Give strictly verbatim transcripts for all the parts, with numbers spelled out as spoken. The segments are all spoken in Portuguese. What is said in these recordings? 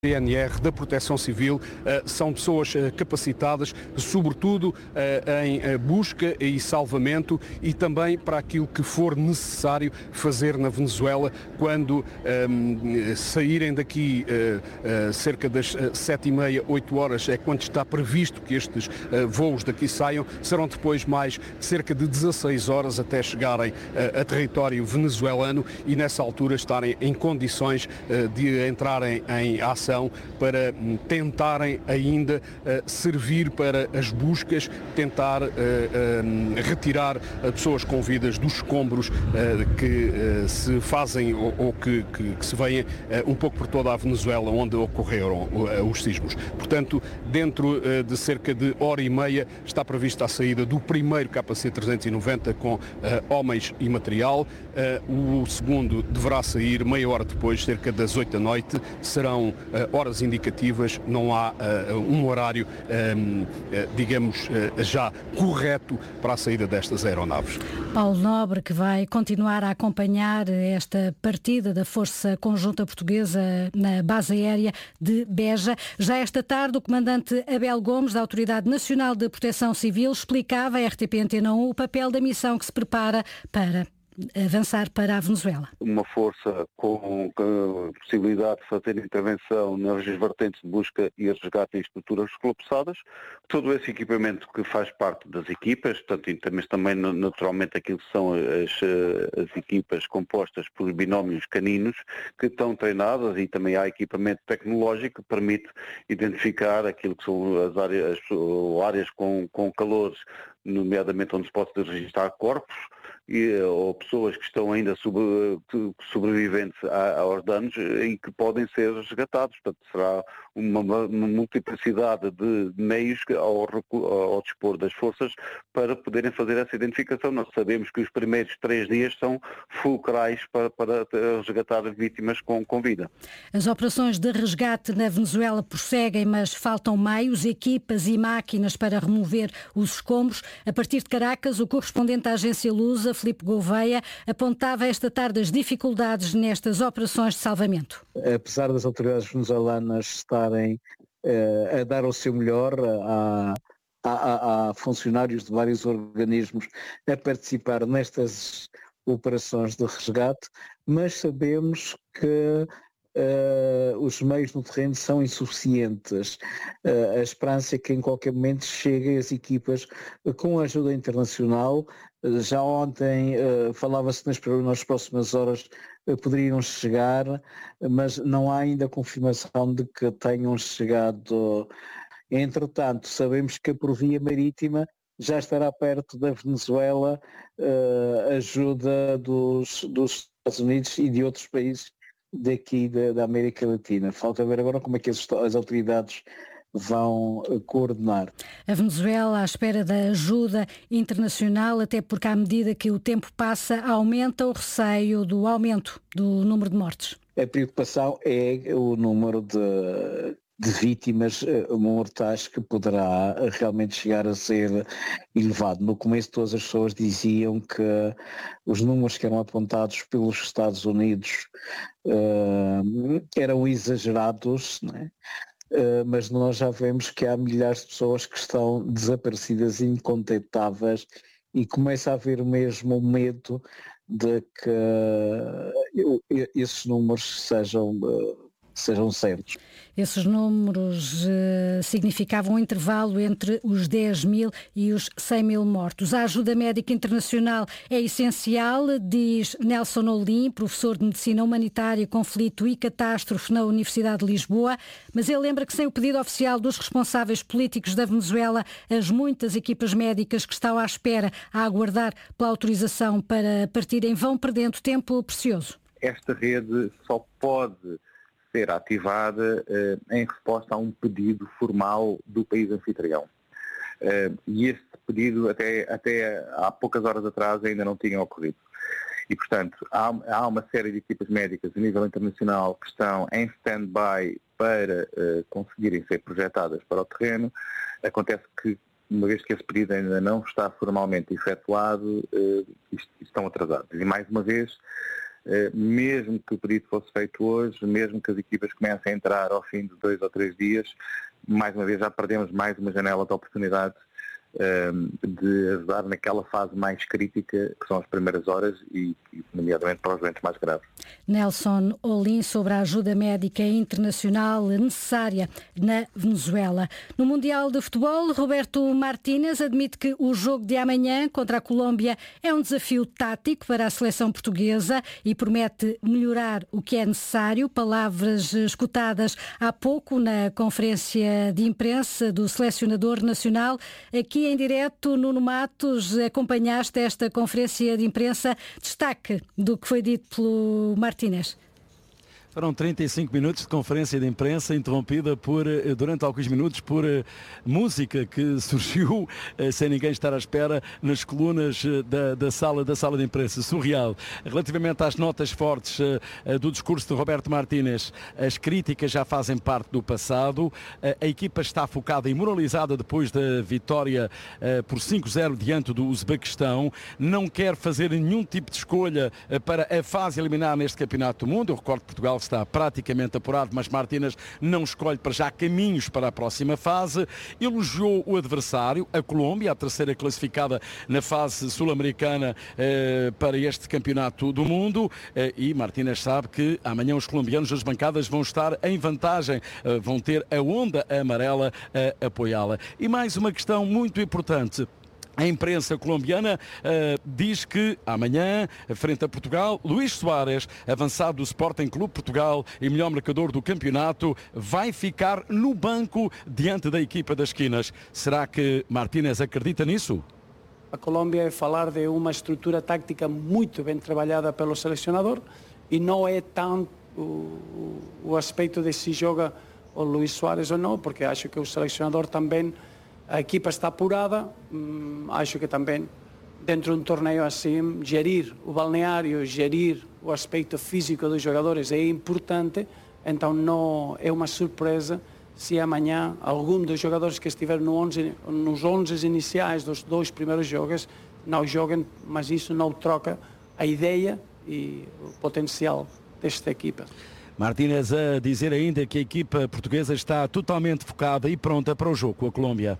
P N R, da Proteção Civil, são pessoas capacitadas, sobretudo em busca e salvamento e também para aquilo que for necessário fazer na Venezuela quando um, saírem daqui uh, uh, cerca das sete e meia, oito horas, é quando está previsto que estes uh, voos daqui saiam, serão depois mais cerca de dezasseis horas até chegarem uh, a território venezuelano e nessa altura estarem em condições uh, de entrarem em ação para tentarem ainda uh, servir para as buscas, tentar uh, uh, retirar uh, pessoas com vidas dos escombros uh, que uh, se fazem ou, ou que, que, que se vêem uh, um pouco por toda a Venezuela onde ocorreram uh, os sismos. Portanto, dentro uh, de cerca de hora e meia está prevista a saída do primeiro K C trezentos e noventa com uh, homens e material. Uh, o segundo deverá sair meia hora depois, cerca das oito da noite. Serão uh, horas indicativas, não há uh, um horário, um, uh, digamos, uh, já correto para a saída destas aeronaves. Paulo Nobre, que vai continuar a acompanhar esta partida da Força Conjunta Portuguesa na base aérea de Beja. Já esta tarde, o comandante Abel Gomes, da Autoridade Nacional de Proteção Civil, explicava à R T P Antena um o papel da missão que se prepara para avançar para a Venezuela. Uma força com, com possibilidade de fazer intervenção nas vertentes de busca e resgate em estruturas colapsadas. Todo esse equipamento que faz parte das equipas, portanto, mas também naturalmente aquilo que são as, as equipas compostas por binómios caninos que estão treinadas e também há equipamento tecnológico que permite identificar aquilo que são as áreas, as áreas com, com calores, nomeadamente onde se pode registrar corpos e, ou pessoas que estão ainda sobre, sobreviventes a, aos danos e que podem ser resgatados. Portanto, será uma, uma multiplicidade de meios ao, ao dispor das forças para poderem fazer essa identificação. Nós sabemos que os primeiros três dias são fulcrais para, para resgatar vítimas com, com vida. As operações de resgate na Venezuela prosseguem, mas faltam meios, equipas e máquinas para remover os escombros. A partir de Caracas, o correspondente da agência Lusa, Filipe Gouveia, apontava esta tarde as dificuldades nestas operações de salvamento. Apesar das autoridades venezuelanas estarem uh, a dar o seu melhor, há, há, há funcionários de vários organismos a participar nestas operações de resgate, mas sabemos que Uh, os meios no terreno são insuficientes. Uh, a esperança é que em qualquer momento cheguem as equipas uh, com ajuda internacional. Uh, já ontem uh, falava-se nas, nas próximas horas uh, poderiam chegar, mas não há ainda confirmação de que tenham chegado. Entretanto, sabemos que por via marítima já estará perto da Venezuela uh, ajuda dos, dos Estados Unidos e de outros países daqui da, da América Latina. Falta ver agora como é que as, as autoridades vão coordenar. A Venezuela à espera da ajuda internacional, até porque à medida que o tempo passa, aumenta o receio do aumento do número de mortes. A preocupação é o número de, de vítimas mortais que poderá realmente chegar a ser elevado. No começo todas as pessoas diziam que os números que eram apontados pelos Estados Unidos uh, eram exagerados, né? Uh, mas nós já vemos que há milhares de pessoas que estão desaparecidas, incontactáveis, e começa a haver mesmo o medo de que uh, esses números sejam, uh, sejam certos. Esses números uh, significavam um intervalo entre os dez mil e os cem mil mortos. A ajuda médica internacional é essencial, diz Nelson Olim, professor de Medicina Humanitária, Conflito e Catástrofe na Universidade de Lisboa, mas ele lembra que sem o pedido oficial dos responsáveis políticos da Venezuela, as muitas equipas médicas que estão à espera, a aguardar pela autorização para partirem, vão perdendo tempo precioso. Esta rede só pode ser ativada uh, em resposta a um pedido formal do país anfitrião. Uh, e esse pedido, até, até há poucas horas atrás, ainda não tinha ocorrido. E, portanto, há, há uma série de equipas médicas a nível internacional que estão em stand-by para uh, conseguirem ser projetadas para o terreno. Acontece que, uma vez que esse pedido ainda não está formalmente efetuado, uh, estão atrasados. E, mais uma vez, mesmo que o pedido fosse feito hoje, mesmo que as equipas comecem a entrar ao fim de dois ou três dias, mais uma vez já perdemos mais uma janela de oportunidade de ajudar naquela fase mais crítica, que são as primeiras horas e, nomeadamente, para os doentes mais graves. Nelson Olim sobre a ajuda médica internacional necessária na Venezuela. No Mundial de Futebol, Roberto Martínez admite que o jogo de amanhã contra a Colômbia é um desafio tático para a seleção portuguesa e promete melhorar o que é necessário. Palavras escutadas há pouco na conferência de imprensa do selecionador nacional. Aqui em direto, Nuno Matos, acompanhaste esta conferência de imprensa. Destaque do que foi dito pelo Martínez. Foram trinta e cinco minutos de conferência de imprensa interrompida por, durante alguns minutos por uh, música que surgiu uh, sem ninguém estar à espera nas colunas uh, da, da, sala, da sala de imprensa. Surreal. Relativamente às notas fortes uh, uh, do discurso de Roberto Martínez, as críticas já fazem parte do passado. Uh, a equipa está focada e moralizada depois da vitória uh, por cinco a zero diante do Uzbequistão. Não quer fazer nenhum tipo de escolha uh, para a fase eliminar neste Campeonato do Mundo. Eu recordo que Portugal está praticamente apurado, mas Martínez não escolhe para já caminhos para a próxima fase. Elogiou o adversário, a Colômbia, a terceira classificada na fase sul-americana eh, para este Campeonato do Mundo, eh, e Martínez sabe que amanhã os colombianos das bancadas vão estar em vantagem, eh, vão ter a onda amarela a apoiá-la. E mais uma questão muito importante. A imprensa colombiana uh, diz que amanhã, frente a Portugal, Luís Soares, avançado do Sporting Clube Portugal e melhor marcador do campeonato, vai ficar no banco diante da equipa das esquinas. Será que Martínez acredita nisso? A Colômbia é falar de uma estrutura tática muito bem trabalhada pelo selecionador e não é tanto o, o aspecto de se joga o Luís Soares ou não, porque acho que o selecionador também. A equipa está apurada, hum, acho que também dentro de um torneio assim, gerir o balneário, gerir o aspecto físico dos jogadores é importante, então não é uma surpresa se amanhã algum dos jogadores que estiveram no onze, nos onze iniciais dos dois primeiros jogos não joguem, mas isso não troca a ideia e o potencial desta equipa. Martínez a dizer ainda que a equipa portuguesa está totalmente focada e pronta para o jogo com a Colômbia.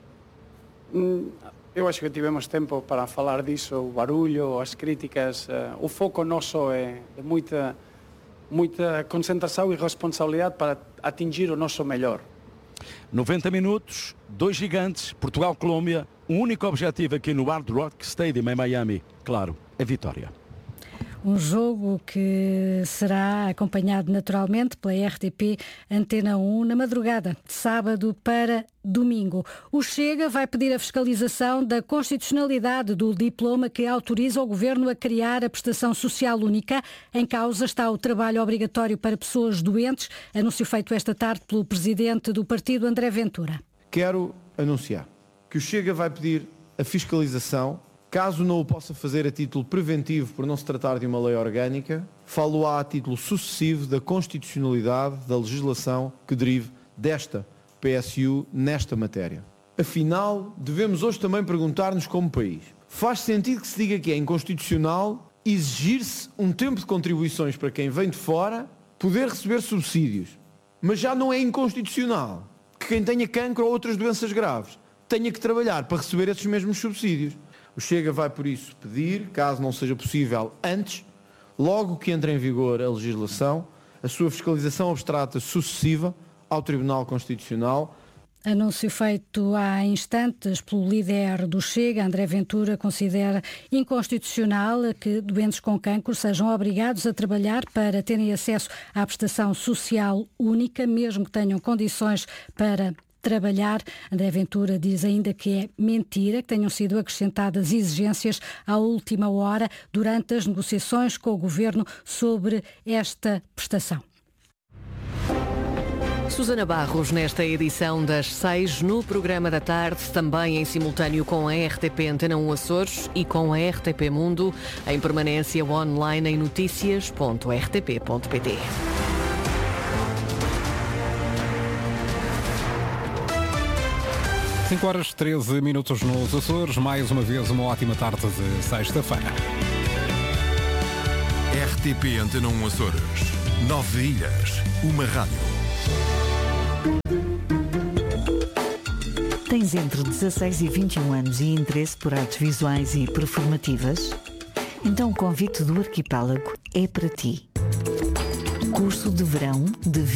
Eu acho que tivemos tempo para falar disso, o barulho, as críticas, o foco nosso é de muita, muita concentração e responsabilidade para atingir o nosso melhor. noventa minutos, dois gigantes, Portugal-Colômbia, um único objetivo aqui no Hard Rock Stadium em Miami, claro, a vitória. Um jogo que será acompanhado naturalmente pela R T P Antena um na madrugada, de sábado para domingo. O Chega vai pedir a fiscalização da constitucionalidade do diploma que autoriza o Governo a criar a prestação social única. Em causa está o trabalho obrigatório para pessoas doentes, anúncio feito esta tarde pelo presidente do partido, André Ventura. Quero anunciar que o Chega vai pedir a fiscalização. Caso não o possa fazer a título preventivo por não se tratar de uma lei orgânica, falo-á a título sucessivo da constitucionalidade da legislação que derive desta P S U nesta matéria. Afinal, devemos hoje também perguntar-nos como país. Faz sentido que se diga que é inconstitucional exigir-se um tempo de contribuições para quem vem de fora poder receber subsídios, mas já não é inconstitucional que quem tenha cancro ou outras doenças graves tenha que trabalhar para receber esses mesmos subsídios. O Chega vai, por isso, pedir, caso não seja possível antes, logo que entre em vigor a legislação, a sua fiscalização abstrata sucessiva ao Tribunal Constitucional. Anúncio feito há instantes pelo líder do Chega, André Ventura, considera inconstitucional que doentes com cancro sejam obrigados a trabalhar para terem acesso à prestação social única, mesmo que tenham condições para trabalhar. André Ventura diz ainda que é mentira que tenham sido acrescentadas exigências à última hora durante as negociações com o Governo sobre esta prestação. Susana Barros, nesta edição das seis, no programa da tarde, também em simultâneo com a R T P Antena um Açores e com a R T P Mundo, em permanência online em notícias ponto r t p ponto p t. cinco horas treze minutos nos Açores, mais uma vez uma ótima tarde de sexta-feira. R T P Antena um Açores. Nove ilhas, uma rádio. Tens entre dezasseis e vinte e um anos e interesse por artes visuais e performativas? Então o convite do Arquipélago é para ti. Curso de verão de